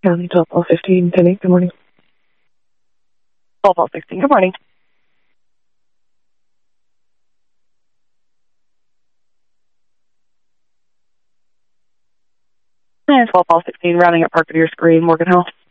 County 12-15, Penny, good morning. 12-16, good morning. And 12-16, rounding up Park at your screen, Morgan House.